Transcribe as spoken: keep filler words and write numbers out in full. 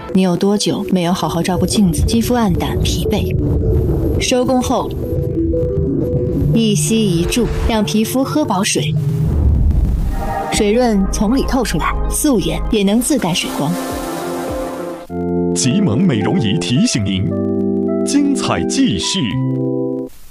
你有多久没有好好照顾镜子？肌肤暗淡、疲惫。收工后，一吸一注，让皮肤喝饱水，水润从里透出来，素颜也能自带水光。 极萌美容仪提醒您，精彩继续。